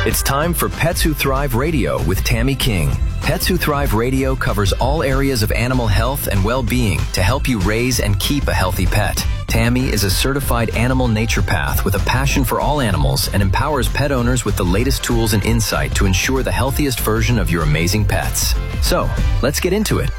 It's time for Pets Who Thrive Radio with Tammy King. Pets Who Thrive Radio covers all areas of animal health and well-being to help you raise and keep a healthy pet. Tammy is a certified animal naturopath with a passion for all animals and empowers pet owners with the latest tools and insight to ensure the healthiest version of your amazing pets. So, let's get into it.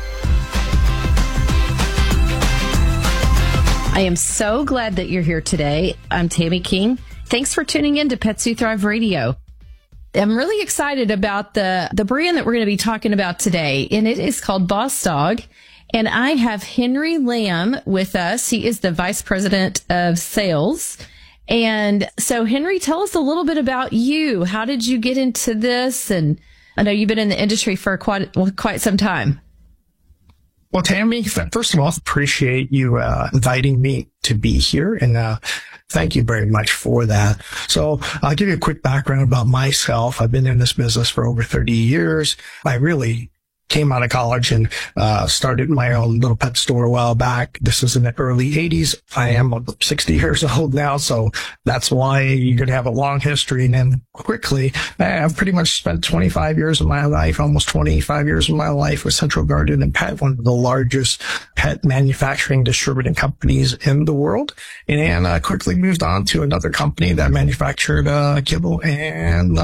I am so glad that you're here today. I'm Tammy King. Thanks for tuning in to Pets Who Thrive Radio. I'm really excited about the brand that we're going to be talking about today, and it is called Boss Dog. And I have Henry Lamb with us. He is the Vice President of Sales. And so, Henry, tell us a little bit about you. How did you get into this? And I know you've been in the industry for quite some time. Well, Tammy, first of all, appreciate you inviting me to be here, and thank you very much for that. So I'll give you a quick background about myself. I've been in this business for over 30 years. I really came out of college and started my own little pet store a while back. This is in the early 80s. I am 60 years old now, so that's why you're going to have a long history. And then quickly, I've pretty much spent 25 years of my life, almost 25 years of my life with Central Garden and Pet, one of the largest pet manufacturing distributing companies in the world. And I quickly moved on to another company that manufactured kibble and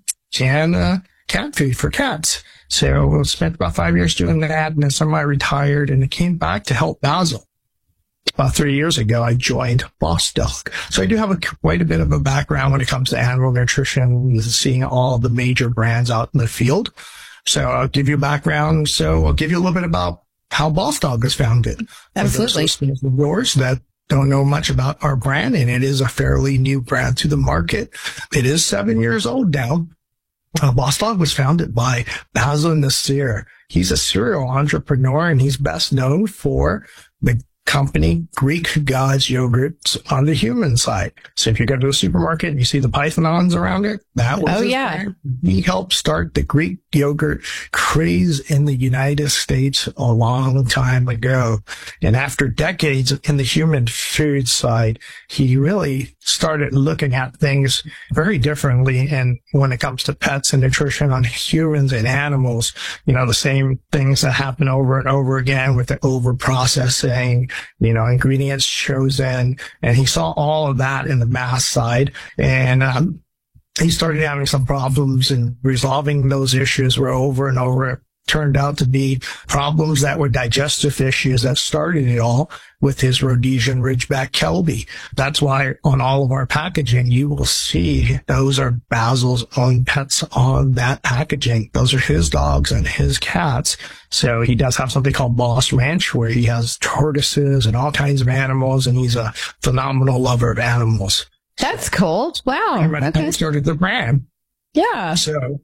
cat food for cats. So I spent about 5 years doing that, and then semi-retired, and I came back to help Basil. About 3 years ago, I joined Boss Dog. So I do have quite a bit of a background when it comes to animal nutrition, seeing all the major brands out in the field. So I'll give you a background. So I'll give you a little bit about how Boss Dog was founded. Absolutely. For those of yours that don't know much about our brand, and it is a fairly new brand to the market. It is 7 years old now. Boss Dog was founded by Basil Nassir. He's a serial entrepreneur, and he's best known for the company Greek Gods Yogurts on the human side. So if you go to the supermarket and you see the pythons around it, that was his brand. He helped start the Greek yogurt craze in the United States a long time ago. And after decades in the human food side, he really started looking at things very differently. And when it comes to pets and nutrition on humans and animals, the same things that happen over and over again with the over processing, ingredients chosen. And he saw all of that in the mass side. And he started having some problems, and resolving those issues were over and over. Turned out to be problems that were digestive issues that started it all with his Rhodesian Ridgeback Kelpie. That's why on all of our packaging, you will see those are Basil's own pets on that packaging. Those are his dogs and his cats. So he does have something called Boss Ranch, where he has tortoises and all kinds of animals, and he's a phenomenal lover of animals. That's cool. Wow. I started the brand. Yeah. So.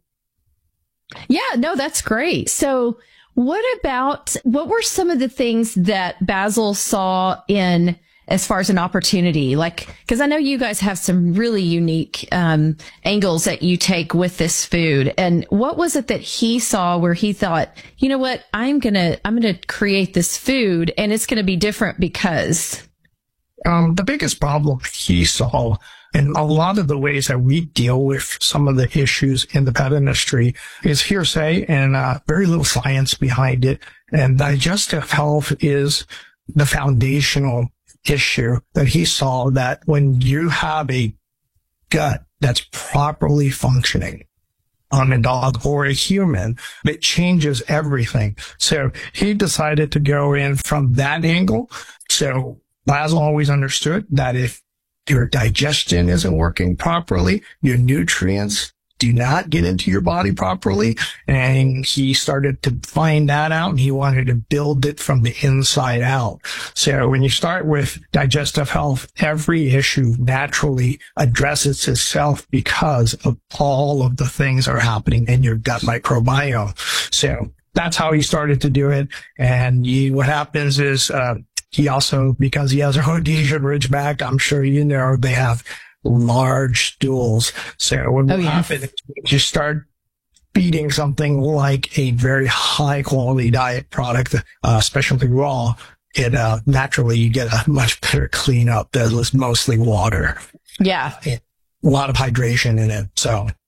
Yeah, no, that's great. So what were some of the things that Basil saw in as far as an opportunity? Because I know you guys have some really unique angles that you take with this food. And what was it that he saw where he thought, you know what, I'm gonna create this food, and it's gonna be different because? The biggest problem he saw, and a lot of the ways that we deal with some of the issues in the pet industry, is hearsay and very little science behind it. And digestive health is the foundational issue that he saw, that when you have a gut that's properly functioning on a dog or a human, it changes everything. So he decided to go in from that angle. So Basil always understood that if your digestion isn't working properly, your nutrients do not get into your body properly. And he started to find that out, and he wanted to build it from the inside out. So when you start with digestive health, every issue naturally addresses itself because of all of the things that are happening in your gut microbiome. So that's how he started to do it. And what happens is, he also, because he has a Rhodesian Ridgeback, I'm sure they have large stools. So what will happen is you start feeding something like a very high quality diet product, especially raw, it naturally you get a much better cleanup that is mostly water. Yeah. A lot of hydration in it. So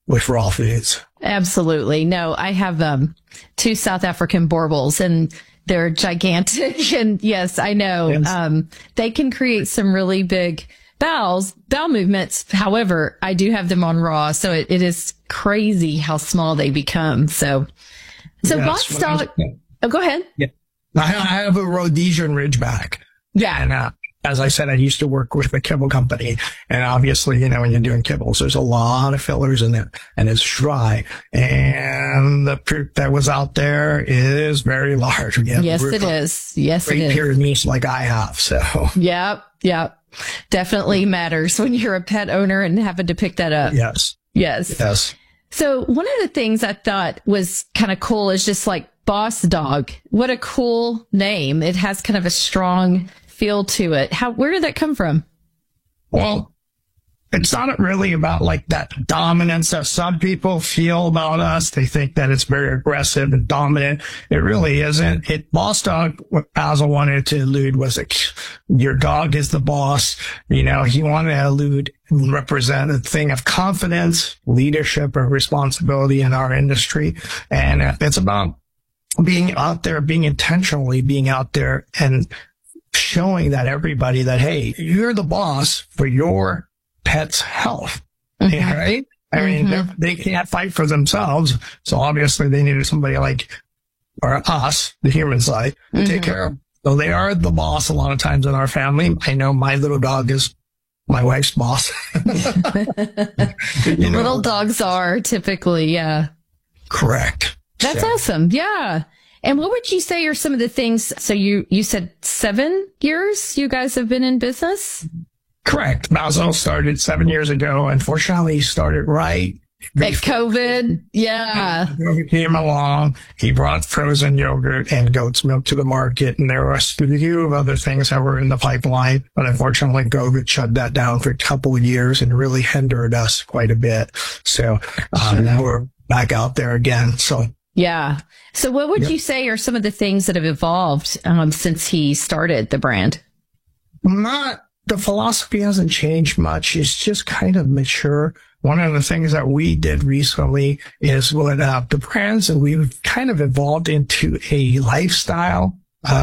with raw foods. Absolutely. No, I have 2 South African Borbals, and they're gigantic. And yes, I know. Yes. They can create some really big bowel movements. However, I do have them on raw, so it is crazy how small they become. So Yes, Bostock. Oh, go ahead. Yeah. I have a Rhodesian Ridgeback. Yeah. And as I said, I used to work with a kibble company. And obviously, when you're doing kibbles, there's a lot of fillers in it, and it's dry. And the fruit that was out there is very large. Yes, it is. Yes, it great is. Pyrenees like I have. So Yep. Definitely matters when you're a pet owner and having to pick that up. Yes. So one of the things I thought was kind of cool is just like Boss Dog. What a cool name. It has kind of a strong feel to it. Where did that come from? Well, it's not really about like that dominance that some people feel about us. They think that it's very aggressive and dominant. It really isn't. Boss Dog, what Basil wanted to allude was like, your dog is the boss. He wanted to allude and represent a thing of confidence, leadership, and responsibility in our industry. And it's about being out there, being out there and showing that everybody that, hey, you're the boss for your pet's health, right? I mean, they can't fight for themselves. So obviously they needed somebody like, or us, the human side, to take care of them. So they are the boss a lot of times in our family. I know my little dog is my wife's boss. Little dogs are typically, yeah. Correct. That's awesome. Yeah. And what would you say are some of the things? So you said 7 years you guys have been in business? Correct. Basil started 7 years ago. Unfortunately, he started right at COVID. Yeah. COVID came along. He brought frozen yogurt and goat's milk to the market. And there were a few of other things that were in the pipeline. But unfortunately, COVID shut that down for a couple of years and really hindered us quite a bit. So now we're back out there again. So yeah. So what would you say are some of the things that have evolved since he started the brand? The philosophy hasn't changed much. It's just kind of mature. One of the things that we did recently is with the brands, and we've kind of evolved into a lifestyle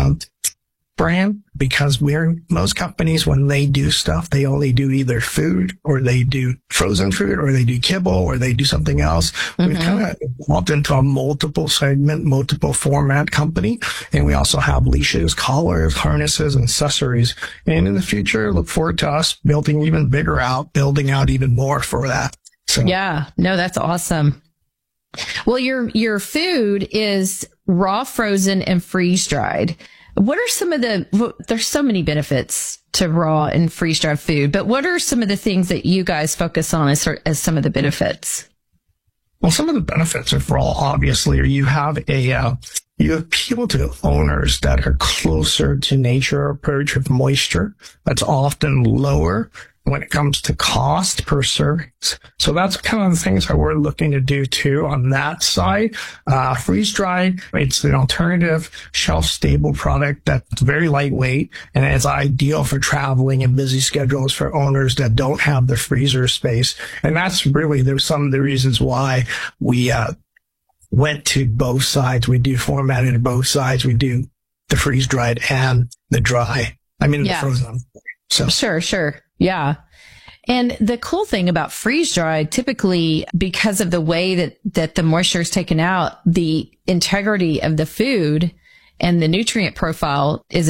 brand, because most companies, when they do stuff, they only do either food, or they do frozen food, or they do kibble, or they do something else. We've kind of evolved into a multiple segment, multiple format company. And we also have leashes, collars, harnesses, and accessories. And in the future, look forward to us building out even more for that. So yeah, no, that's awesome. Well, your food is raw, frozen, and freeze dried. What are some of there's so many benefits to raw and freeze dried food, but what are some of the things that you guys focus on as some of the benefits? Well, some of the benefits of raw, obviously, are you appeal to owners that are closer to nature, approach of moisture that's often lower when it comes to cost per servings. So that's kind of the things that we're looking to do too on that side. Freeze dried, it's an alternative shelf stable product that's very lightweight, and it's ideal for traveling and busy schedules for owners that don't have the freezer space. And that's really some of the reasons why we went to both sides. We do formatted in both sides. We do the freeze dried and the dry. The frozen. So Sure. Yeah. And the cool thing about freeze dried, typically because of the way that the moisture is taken out, the integrity of the food and the nutrient profile is